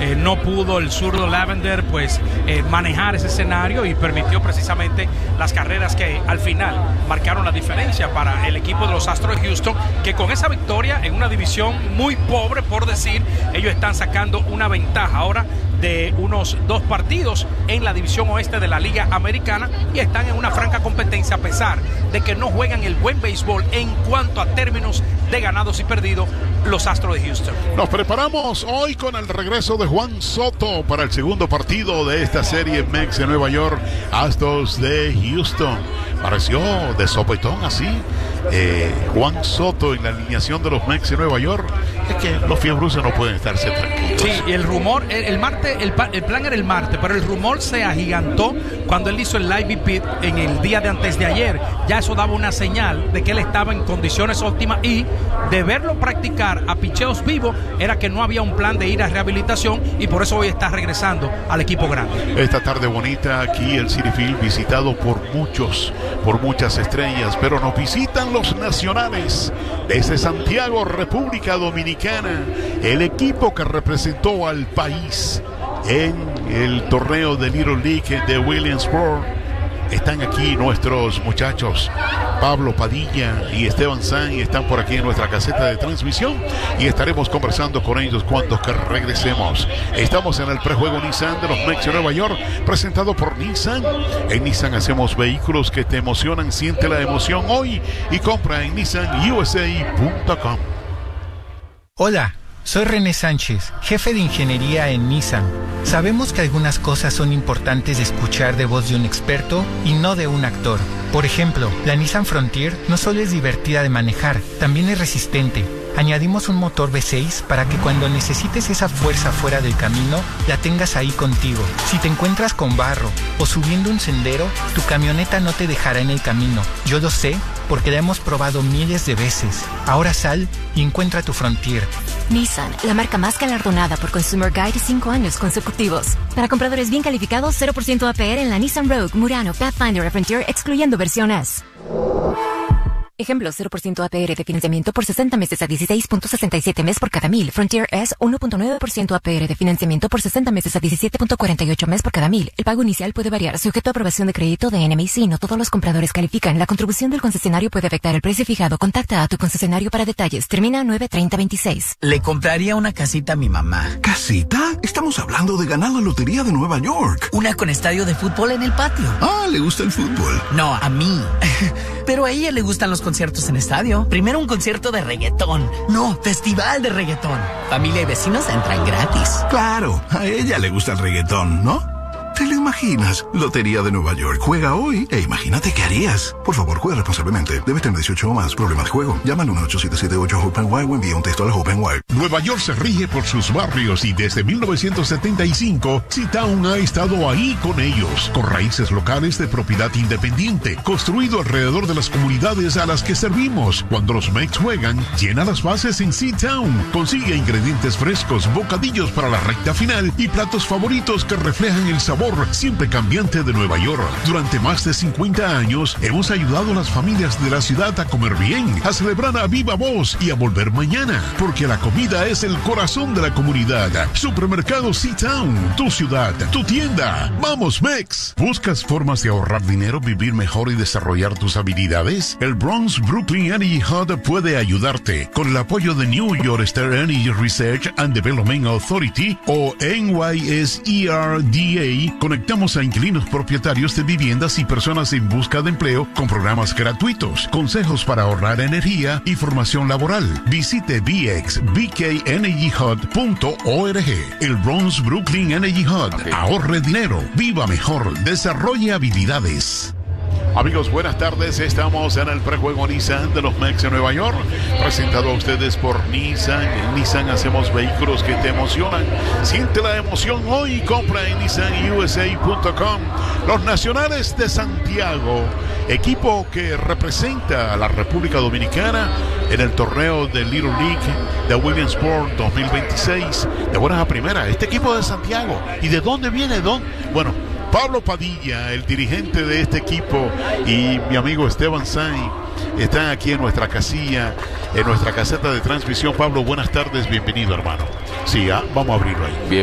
no pudo el zurdo Lavender pues manejar ese escenario y permitió precisamente las carreras que al final marcaron la diferencia para el equipo de los Astros de Houston, que con esa victoria en una división muy pobre, por decir, ellos están sacando una ventaja ahora de unos 2 partidos en la división oeste de la Liga Americana y están en una franca competencia a pesar de que no juegan el buen béisbol en cuanto a términos de ganados y perdidos los Astros de Houston. Nos preparamos hoy con el regreso de Juan Soto para el segundo partido de esta serie Mex de Nueva York, Astros de Houston. Pareció de sopetón así Juan Soto en la alineación de los Mex de Nueva York. Es que los fiebruces no pueden estarse tranquilos. Sí, y el rumor, el plan era el martes, pero el rumor se agigantó cuando él hizo el live pit en el día de antes de ayer. Ya eso daba una señal de que él estaba en condiciones óptimas y de verlo practicar a picheos vivos era que no había un plan de ir a rehabilitación y por eso hoy está regresando al equipo grande. Esta tarde bonita aquí el Citi Field visitado por muchas estrellas, pero nos visitan los nacionales desde Santiago, República Dominicana, el equipo que representó al país en el torneo de Little League de Williamsport. Están aquí nuestros muchachos Pablo Padilla y Esteban San, y están por aquí en nuestra caseta de transmisión y estaremos conversando con ellos cuando que regresemos. Estamos en el prejuego Nissan de los Mex de Nueva York, presentado por Nissan. En Nissan hacemos vehículos que te emocionan. Siente la emoción hoy y compra en nissanusa.com. Hola, soy René Sánchez, jefe de ingeniería en Nissan. Sabemos que algunas cosas son importantes de escuchar de voz de un experto y no de un actor. Por ejemplo, la Nissan Frontier no solo es divertida de manejar, también es resistente. Añadimos un motor V6 para que cuando necesites esa fuerza fuera del camino, la tengas ahí contigo. Si te encuentras con barro o subiendo un sendero, tu camioneta no te dejará en el camino. Yo lo sé porque la hemos probado miles de veces. Ahora sal y encuentra tu Frontier. Nissan, la marca más galardonada por Consumer Guide 5 años consecutivos. Para compradores bien calificados, 0% APR en la Nissan Rogue, Murano, Pathfinder o Frontier, excluyendo versión S. Ejemplo, 0% APR de financiamiento por 60 meses a 16.67 mes por cada 1000. Frontier S, 1.9% APR de financiamiento por 60 meses a 17.48 mes por cada 1000. El pago inicial puede variar, sujeto a aprobación de crédito de NMAC. No todos los compradores califican. La contribución del concesionario puede afectar el precio fijado. Contacta a tu concesionario para detalles. Termina 9/30/26. Le compraría una casita a mi mamá. ¿Casita? Estamos hablando de ganar la lotería de Nueva York. Una con estadio de fútbol en el patio. Ah, ¿le gusta el fútbol? No, a mí. Pero a ella le gustan los conciertos en estadio. Primero un concierto de reggaetón. No, festival de reggaetón. Familia y vecinos entran gratis. Claro, a ella le gusta el reggaetón, ¿no? ¿Te lo imaginas? Lotería de Nueva York. Juega hoy e imagínate qué harías. Por favor, juega responsablemente. Debes tener 18 o más. Problemas de juego. Llama al 1-877-8-HOPE-NY o envía un texto a la HOPE-NY. Nueva York se rige por sus barrios y desde 1975 C-Town ha estado ahí con ellos, con raíces locales de propiedad independiente, construido alrededor de las comunidades a las que servimos. Cuando los Mex juegan, llena las bases en C-Town. Consigue ingredientes frescos, bocadillos para la recta final y platos favoritos que reflejan el sabor siempre cambiante de Nueva York. Durante más de 50 años hemos ayudado a las familias de la ciudad a comer bien, a celebrar a viva voz y a volver mañana, porque la comida es el corazón de la comunidad. Supermercado C-Town, tu ciudad, tu tienda. ¡Vamos, Mex! ¿Buscas formas de ahorrar dinero, vivir mejor y desarrollar tus habilidades? El Bronx Brooklyn Energy Hub puede ayudarte. Con el apoyo de New York State Energy Research and Development Authority o NYSERDA, conectamos a inquilinos propietarios de viviendas y personas en busca de empleo con programas gratuitos, consejos para ahorrar energía y formación laboral. Visite bxbkenergyhub.org. El Bronx Brooklyn Energy Hub. Ahorre dinero, viva mejor, desarrolle habilidades. Amigos, buenas tardes. Estamos en el prejuego Nissan de los Mex de Nueva York, presentado a ustedes por Nissan. En Nissan hacemos vehículos que te emocionan. Siente la emoción hoy y compra en nissanusa.com. Los Nacionales de Santiago, equipo que representa a la República Dominicana en el torneo de Little League de Williamsport 2026. De buenas a primeras, este equipo de Santiago. ¿Y de dónde viene? Bueno, Pablo Padilla, el dirigente de este equipo, y mi amigo Esteban Sainz están aquí en nuestra casilla, en nuestra caseta de transmisión. Pablo, buenas tardes, bienvenido, hermano. Sí, vamos a abrirlo ahí. Bien.